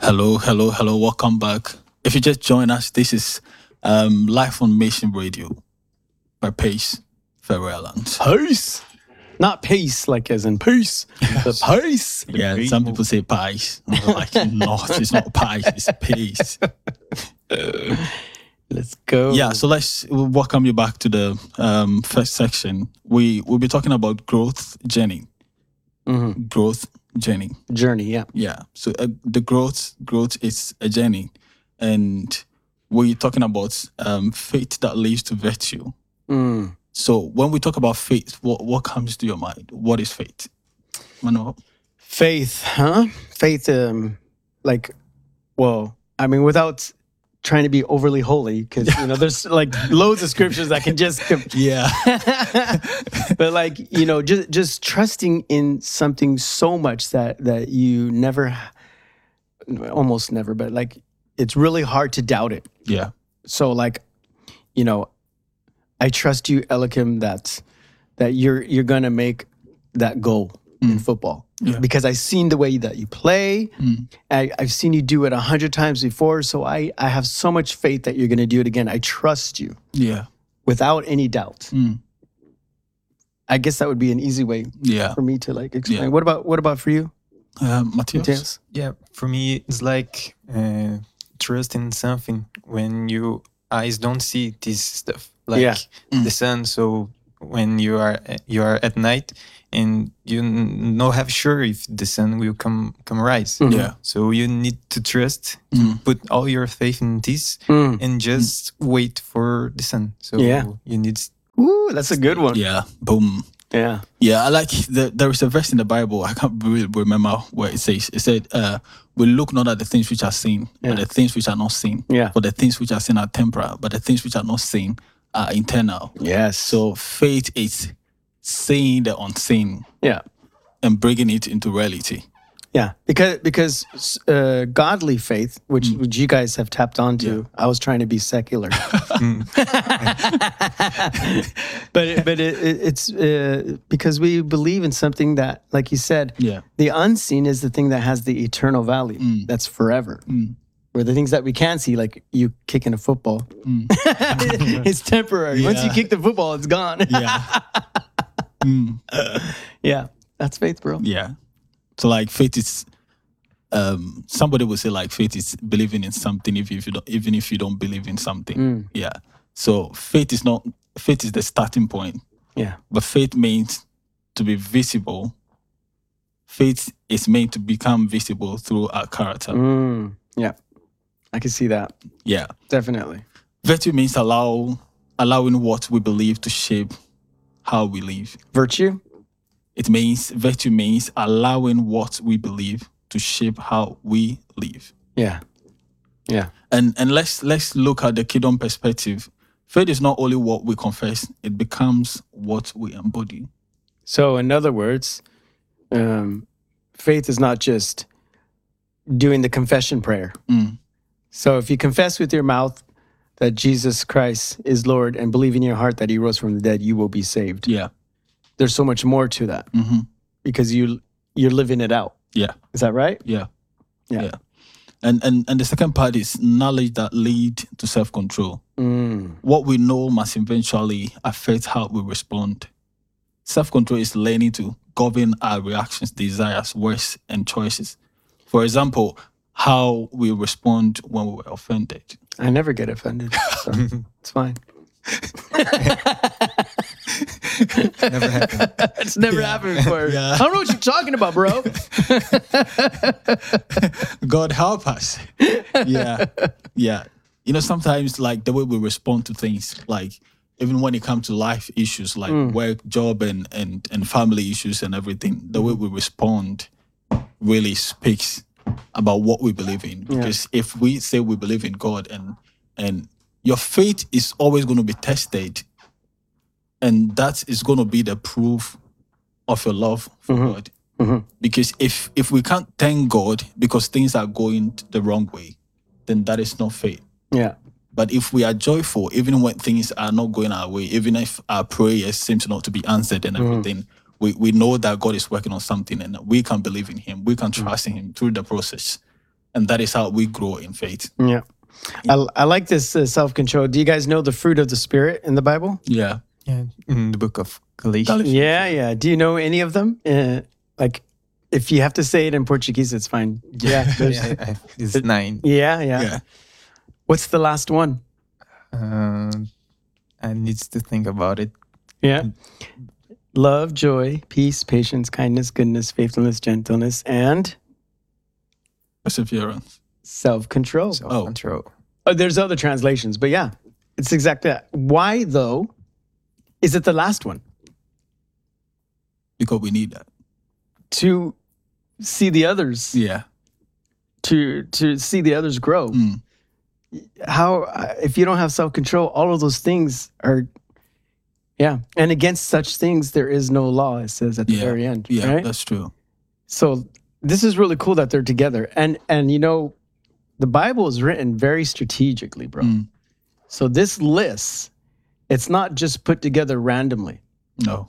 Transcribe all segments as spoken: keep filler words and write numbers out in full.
Hello, hello, hello. Welcome back. If you just join us, this is um, Life on Mission Radio by Pace Ferrelland. Peace. Not peace, like as in peace. The peace. Yeah, some people say pies. I'm like, not, it's not pies, it's pace. Let's go. Yeah, so let's welcome you back to the um, first section. We, we'll be talking about growth journey. Mhm. Growth journey. Journey, yeah. Yeah. So uh, the growth growth is a journey, and we're talking about um, faith that leads to virtue. Mm. So when we talk about faith, what what comes to your mind? What is faith? Manuel? Faith, huh? Faith, um, like, well, I mean, without trying to be overly holy, because, you know, there's like loads of scriptures that can just, Yeah. but like, you know, just just trusting in something so much that that you never, almost never, but like, it's really hard to doubt it. Yeah. So like, you know, I trust you, Elikim, that that you're you're gonna make that goal in football. Yeah. Because I've seen the way that you play. Mm. I, I've seen you do it a hundred times before. So I, I have so much faith that you're gonna do it again. I trust you Yeah. without any doubt. Mm. I guess that would be an easy way Yeah. for me to like explain. Yeah. What about what about for you, Um, Matthias? Matthias? Yeah, for me, it's like uh, trust in something when your eyes don't see this stuff, like Yeah. Mm. the sun. So when you are you are at night and you n- no have sure if the sun will come come rise. Mhm. Yeah. So you need to trust, Mm. put all your faith in this, Mm. and just wait for the sun. So Yeah. you need. Ooh, that's a good one. Yeah. Boom. Yeah. Yeah, I like the, there is a verse in the Bible. I can't really remember where it says. It said, uh, "We look not at the things which are seen, Yeah. but the things which are not seen. Yeah. For the things which are seen are temporal, but the things which are not seen are internal." Yes. So faith is seeing the unseen yeah. and bringing it into reality. Yeah, because because uh, godly faith, which, which you guys have tapped onto, Mm. Yeah. I was trying to be secular, Mm. but it, but it, it, it's uh, because we believe in something that, like you said, Yeah. the unseen is the thing that has the eternal value. Mm. That's forever. Mm. Where the things that we can see, like you kicking a football, Mm. it's temporary. Once you Yeah. kick the football, it's gone. Yeah. Mm. Yeah, that's faith, bro. Yeah. So like faith is um somebody would say like faith is believing in something if, if you don't even if you don't believe in something. Mm. Yeah. So faith is not faith is the starting point. Yeah. But faith means to be visible. Faith is meant to become visible through our character. Mm. Yeah, I can see that. Yeah. Definitely. Virtue means allow allowing what we believe to shape how we live. Virtue. It means virtue means allowing what we believe to shape how we live. Yeah. Yeah. And and let's let's look at the kingdom perspective. Faith is not only what we confess; it becomes what we embody. So, in other words, um, faith is not just doing the confession prayer. Mm. So, if you confess with your mouth that Jesus Christ is Lord and believe in your heart that He rose from the dead, you will be saved. Yeah. There's so much more to that Mm-hmm. because you you're living it out. Yeah. Is that right? Yeah. Yeah. Yeah. And and and the second part is knowledge that lead to self-control. Mm. What we know must eventually affect how we respond. Self-control is learning to govern our reactions, desires, words, and choices. For example, how we respond when we were offended. I never get offended. So it's fine. Never happened. It's never happened before. Yeah. I don't know what you're talking about, bro. God help us. Yeah. Yeah. You know, sometimes like the way we respond to things, like even when it comes to life issues like work, job and, and, and family issues and everything, the way we respond really speaks about what we believe in. Because if we say we believe in God and and your faith is always going to be tested, and that is going to be the proof of your love for God. Mhm. Because if if we can't thank God because things are going the wrong way, then that is not faith. Yeah. But if we are joyful, even when things are not going our way, even if our prayers seems not to be answered and everything, we, we know that God is working on something and we can believe in Him. We can trust in Him through the process. And that is how we grow in faith. Yeah. I, I like this uh, self-control. Do you guys know the fruit of the Spirit in the Bible? Yeah. Yeah, in the book of Galatians. Yeah, yeah. Do you know any of them? Uh, like, if you have to say it in Portuguese, it's fine. Yeah. there's- Yeah, I- it's nine. yeah, yeah, Yeah. What's the last one? Uh, I need to think about it. Yeah. Love, joy, peace, patience, kindness, goodness, faithfulness, gentleness, and Perseverance. self-control. Self-control. Oh, there's other translations, but yeah, it's exactly that. Why, though, is it the last one? Because we need that. To see the others, Yeah. to to see the others grow. Mm. How, uh, if you don't have self-control, all of those things are, yeah. And against such things, there is no law, it says at the Yeah. very end, Yeah, right? that's true. So this is really cool that they're together. And, and you know, the Bible is written very strategically, bro. Mm. So this list, it's not just put together randomly. No.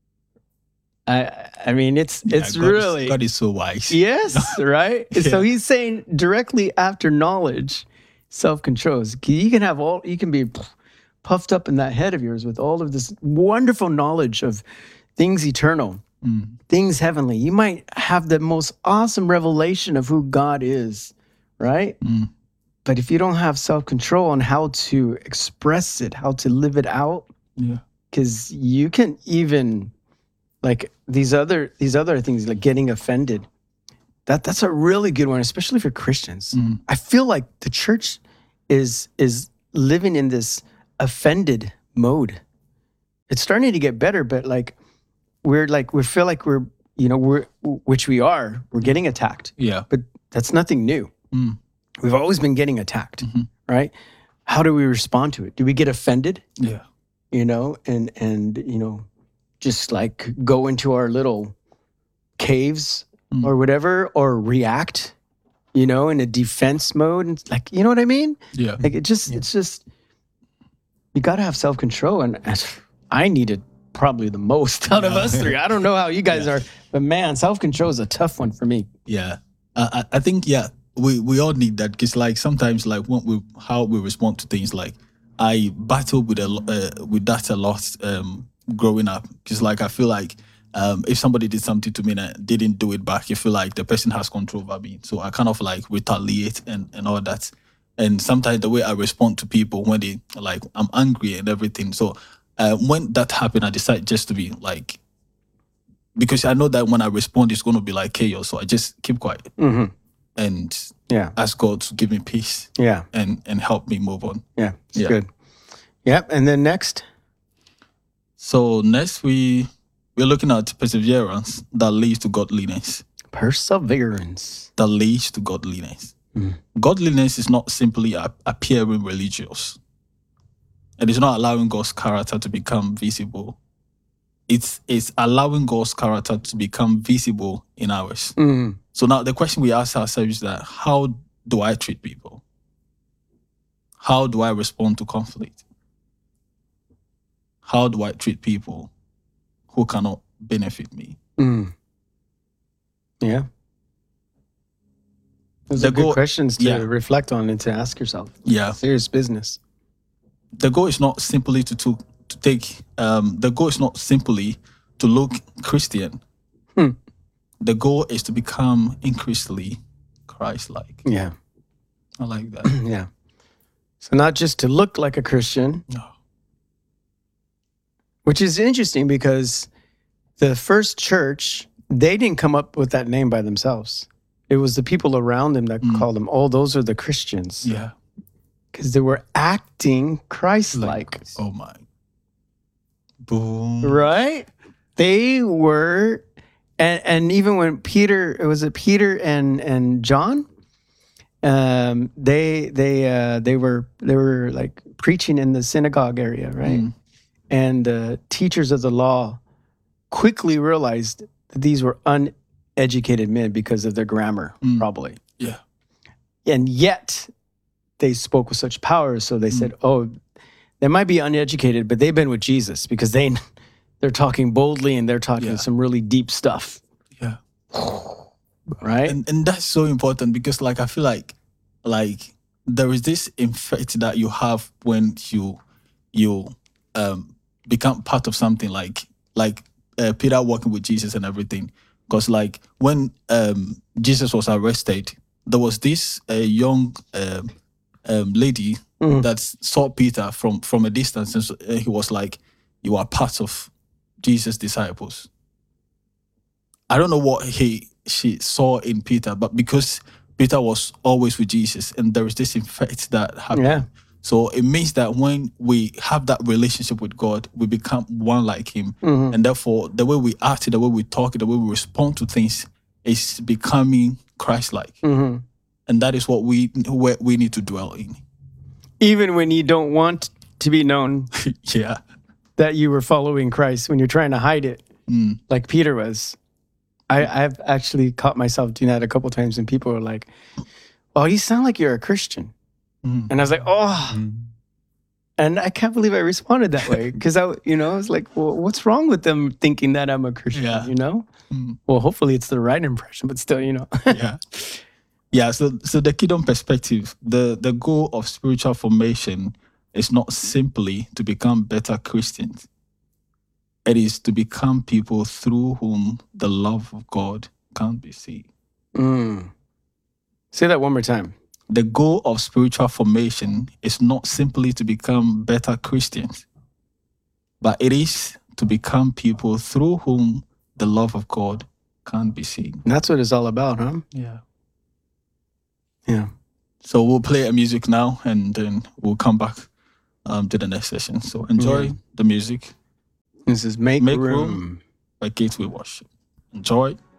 I I mean, it's Yeah, it's God is- really God is so wise. yes, right. So Yeah. he's saying directly after knowledge, self-control. You can have all you can be puffed up in that head of yours with all of this wonderful knowledge of things eternal, Mm. things heavenly. You might have the most awesome revelation of who God is, right? Mm. But if you don't have self-control on how to express it, how to live it out, Yeah. because you can even like these other these other things like getting offended. That that's a really good one, especially for Christians. Mm. I feel like the church is is living in this offended mode. It's starting to get better, but like we're like we feel like we're you know we're which we are we're getting attacked, Yeah. but that's nothing new. Mm. We've always been getting attacked, Mhm. right? How do we respond to it? Do we get offended? Yeah. You know, and and you know, just like go into our little caves Mm. or whatever, or react, you know, in a defense mode, and like you know what I mean? Yeah. Like it just, it's just, you got to have self control, and and I need it probably the most out of us three. I don't know how you guys are, but man, self control is a tough one for me. Yeah. Uh, I, I think, yeah, we, we all need that because, like, sometimes, like, when we, how we respond to things, like, I battle with a, lo- uh, with that a lot um, growing up because, like, I feel like um, if somebody did something to me and I didn't do it back, I feel like the person has control over me. So I kind of, like, retaliate and, and all that. And sometimes the way I respond to people when they, like, I'm angry and everything. So uh, when that happened, I decided just to be, like, because I know that when I respond, it's going to be like chaos. So I just keep quiet Mm-hmm. and Yeah. ask God to give me peace Yeah. and, and help me move on. Yeah. It's Yeah. good. Yep. And then next, So next we we're looking at perseverance that leads to godliness. perseverance. That leads to godliness. Mm. Godliness is not simply a- appearing religious. It is not allowing God's character to become visible. It's it's allowing God's character to become visible in ours. Mm. So now the question we ask ourselves is that how do I treat people? How do I respond to conflict? How do I treat people who cannot benefit me? Mm. Yeah. Those The are good goal- questions to yeah. reflect on and to ask yourself. Yeah. Serious business. The goal is not simply to to, to take um the goal is not simply to look Christian. Hmm. The goal is to become increasingly Christ-like. Yeah. I like that. Yeah. So not just to look like a Christian, No. which is interesting because the first church, they didn't come up with that name by themselves. It was the people around them that Mm. called them, oh, those are the Christians. Yeah. Because they were acting Christ-like. Oh my. Boom. Right? They were, and, and even when Peter, was it Peter and, and John? Um, they they uh, they were they were like preaching in the synagogue area, right? Mm. And the teachers of the law quickly realized that these were uneducated men because of their grammar, Mm. probably. Yeah. And yet they spoke with such power, so they said, "Oh, they might be uneducated, but they've been with Jesus because they they're talking boldly and they're talking Yeah. some really deep stuff." Yeah. right? And and that's so important because like I feel like like there is this effect that you have when you you um become part of something like like uh, Peter walking with Jesus and everything. Because like when um Jesus was arrested, there was this uh, young um, um, lady Mm. that saw Peter from from a distance, and so, uh, he was like, "You are part of Jesus' disciples." I don't know what he she saw in Peter, but because Peter was always with Jesus, and there is this effect that happened. Yeah. So it means that when we have that relationship with God, we become one like Him, Mhm. and therefore the way we act, the way we talk, the way we respond to things is becoming Christ-like, Mhm. and that is what we where we need to dwell in. Even when you don't want to be known Yeah. that you were following Christ, when you're trying to hide it, Mm. like Peter was. I, I've actually caught myself doing that a couple times, and people are like, "Oh, you sound like you're a Christian," Mm. and I was like, "Oh," Mm. and I can't believe I responded that way because I, you know, I was like, "Well, what's wrong with them thinking that I'm a Christian?" Yeah. You know. Mm. Well, hopefully it's the right impression, but still, you know. Yeah. Yeah. So, so the kingdom perspective, the the goal of spiritual formation is not simply to become better Christians. It is to become people through whom the love of God can be seen. Mm. Say that one more time. The goal of spiritual formation is not simply to become better Christians, but it is to become people through whom the love of God can be seen. And that's what it's all about, huh? Yeah. Yeah. So we'll play a music now, and then we'll come back um, to the next session. So enjoy Yeah. the music This is make, Make room. Room. by Gateway Worship. Enjoy.